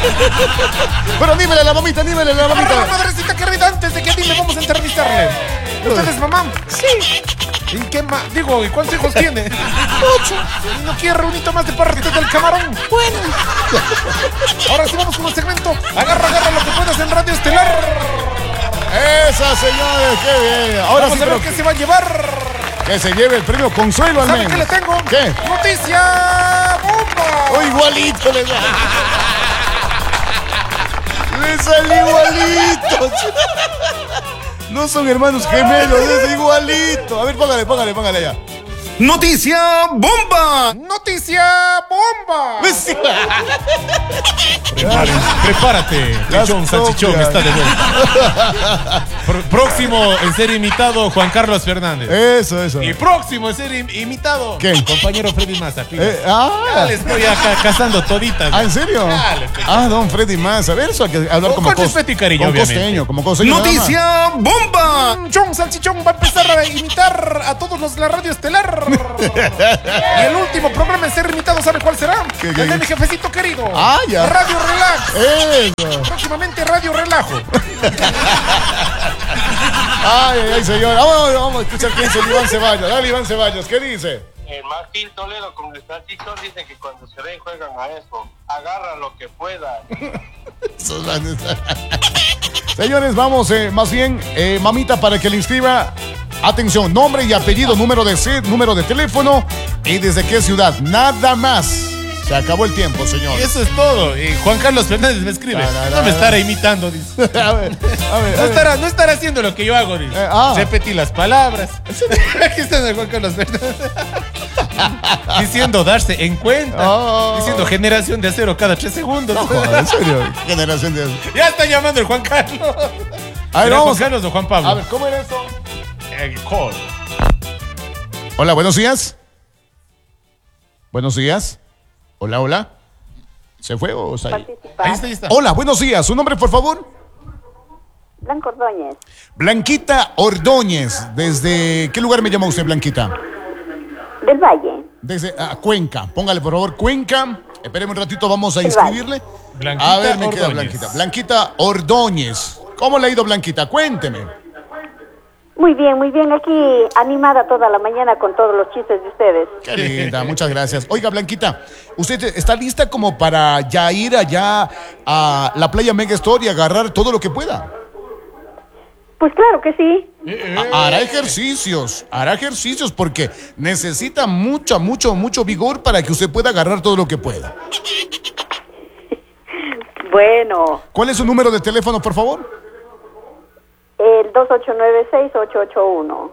Pero anímele a la mamita, anímele a la mamita. Madrecita querida, antes de que anime, vamos a entrevistarle. ¿Usted es mamá? Sí. ¿Y qué más? Digo, ¿y cuántos hijos tiene? 8. ¿Y no quiere un hito más de parte del camarón? Bueno. Ahora sí vamos con el segmento. Agarra lo que puedas en Radio Estelar. Esa, señores, qué bien. Ahora Vamos sí, a ver pero qué se va a llevar. que se lleve el premio Consuelo al ¿Sabe menos. qué le tengo? ¿Qué? ¡Noticia bomba! Oh, igualito le da. Le sale igualito. No son hermanos gemelos, es igualito. A ver, póngale ya. Noticia bomba. ¡Noticia bomba! Prepárate, John Salchichón está de vuelta. Próximo en ser imitado, Juan Carlos Fernández. Eso. Y próximo en ser imitado, ¿Quién? compañero Freddy Massa. Ah, Le estoy acá cazando toditas. ¿en serio? Dale, Don Freddy Más. A ver, eso hay que hablar como Con respeto y cariño, como obviamente. costeño, como costeño. Noticia bomba. John Salchichón va a empezar a imitar a todos la Radio Estelar. Y el último programa en ser imitado, ¿sabe cuál será? ¿Qué? El de mi jefecito querido. Ah, ya. Radio Relax. Eso. Próximamente Radio Relajo. Ay, señor. Vamos a escuchar qué dice el Iván Ceballos. Dale, Iván Ceballos, ¿qué dice? El Martín Toledo con el Salchichón dice que cuando se ven juegan a eso. Agarra lo que pueda. Señores, vamos, más bien, mamita, para que le inscriba. Atención, nombre y apellido, número de teléfono y desde qué ciudad. Nada más. Se acabó el tiempo, señor. Y eso es todo. Y Juan Carlos Fernández me escribe. No me estará imitando, dice. A ver. No estará haciendo lo que yo hago, dice. Repetí las palabras. Aquí está el Juan Carlos Fernández. Diciendo darse en cuenta. Diciendo generación de acero cada 3 segundos. No, joder, en serio. Generación de acero. Ya está llamando el Juan Carlos. A ver, vamos. Juan Carlos o Juan Pablo. A ver, ¿cómo era eso? Call. Hola, buenos días. Buenos días. Hola. ¿Se fue o está ahí? Ahí está. Hola, buenos días. ¿Su nombre, por favor? Blanca Ordóñez. Blanquita Ordóñez. ¿Desde qué lugar me llama usted, Blanquita? Del Valle. Desde Cuenca. Póngale, por favor, Cuenca. Espéreme un ratito, vamos a inscribirle. Blanquita A ver, me queda Ordóñez. Blanquita. Blanquita Ordóñez. ¿Cómo le ha ido, Blanquita? Cuénteme. Muy bien. Aquí animada toda la mañana con todos los chistes de ustedes. Qué linda, muchas gracias. Oiga, Blanquita, ¿usted está lista como para ya ir allá a la playa Mega Store y agarrar todo lo que pueda? Pues claro que sí. Hará ejercicios porque necesita mucho vigor para que usted pueda agarrar todo lo que pueda. Bueno, ¿Cuál es su número de teléfono, por favor? el 2896-881.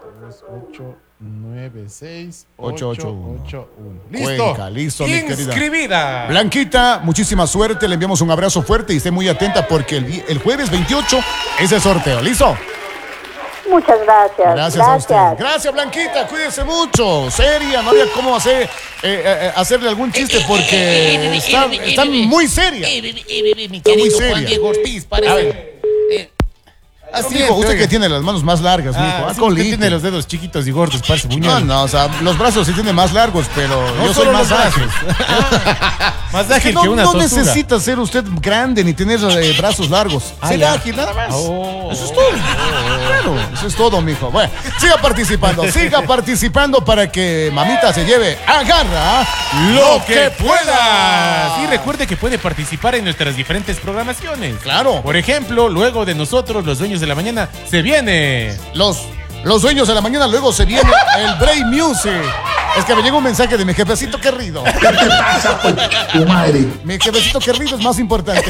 896-881. Cuenca, listo, mi querida. Inscribida. Blanquita, muchísima suerte, le enviamos un abrazo fuerte y esté muy atenta porque el jueves 28 es el sorteo, ¿listo? Muchas gracias. Gracias a usted. Gracias, Blanquita, cuídese mucho. Seria, no había cómo hacerle algún chiste porque está muy seria. Mi querido Juan Diego Ortiz, parece. Así Mijo, usted que tiene las manos más largas, mijo. Usted tiene los dedos chiquitos y gordos, parece buñuelo. No, o sea, los brazos sí tienen más largos, pero yo soy solo más los ágil. Más ágil No, que una no tortuga. necesita ser usted grande ni tener brazos largos. Ser ya. ágil, nada más. Eso es todo. Claro, eso es todo, mijo. Bueno, siga participando para que mamita se lleve, agarra Lo que pueda. Sí, recuerde que puede participar en nuestras diferentes programaciones. Claro. Por ejemplo, luego de nosotros, los dueños de la mañana, se viene Los dueños de la mañana, luego se viene el Break Music. Es que me llegó un mensaje de mi jefecito querido. ¿Qué te pasa, pues, tu madre? Mi jefecito querido es más importante.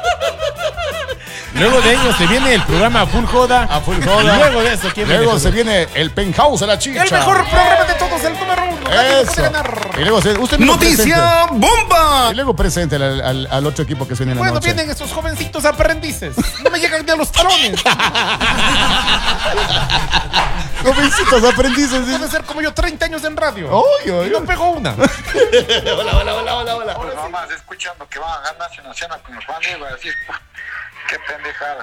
Luego de ellos se viene el programa Full Joda. A Full Joda. Y luego de eso, ¿quién viene? Luego se viene el Penthouse de la chicha. El mejor programa de todos, el número 1. Eso. Y luego usted ¡Noticia bomba! Y luego presente al otro equipo que se viene en la Bueno, noche. vienen esos jovencitos aprendices. No me llegan ni a los talones. Jovencitos aprendices. Puede ser como yo, 30 años en radio. Oy, Y no pegó una. Hola. Pues nomás escuchando que van a ganar Nacional con los Juan Diego, va a decir, qué pendejada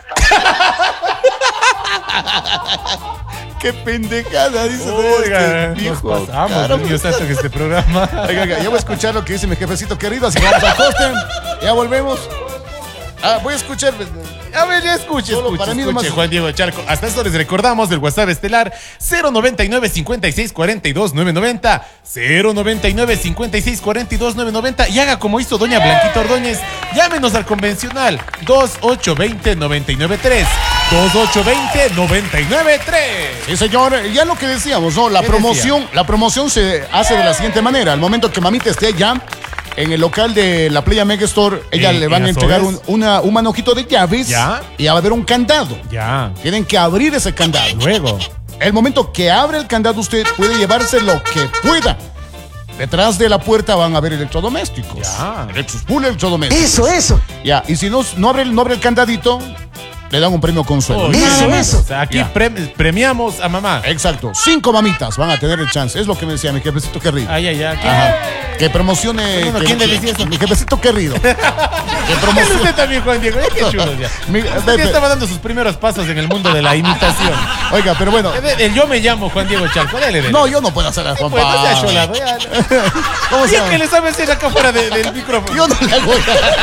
Qué pendejada, dice. Oiga, nos viejo. pasamos, Claro. Dios santo, en este programa. Oiga, ya voy a escuchar lo que dice mi jefecito querido, así que vamos al corte. Ya volvemos. Voy a escuchar. A ver, ya escuche, Para mí escuche, nomás. Juan Diego Charco. Hasta eso les recordamos del WhatsApp estelar 099 56 42 990 099 56 42 990 y haga como hizo doña Blanquita Ordóñez. Llámenos al convencional 2820 993 2820 993. Sí, señor, ya lo que decíamos, ¿no? La promoción se hace de la siguiente manera. Al momento que mamita esté allá en el local de la Playa Mega Store, ella le van a entregar un manojito de llaves. ¿Ya? Y va a haber un candado. Ya. Tienen que abrir ese candado. Luego. El momento que abre el candado, usted puede llevarse lo que pueda. Detrás de la puerta van a haber electrodomésticos. Ya. Electrodomésticos. Eso. Ya, y si no abre el candadito, le dan un premio consuelo. Eso. O sea, aquí Ya. premiamos a mamá. Exacto. 5 mamitas van a tener el chance. Es lo que me decía mi jefecito querido. Ay, ay, ay. Ajá. Que promocione. Bueno, ¿quién le decía eso? Mi jefecito querido. Que Es promocione. usted también, Juan Diego. Qué chulo ya. Usted ya estaba dando sus primeros pasos en el mundo de la imitación. Oiga, pero bueno. Yo me llamo Juan Diego Charco. Dele. No, yo no puedo hacer a Juan Pues no sea Pablo. cholado. Ya. ¿Cómo se Ya llama? que le sabe hacer acá fuera del micrófono. Yo no le hago.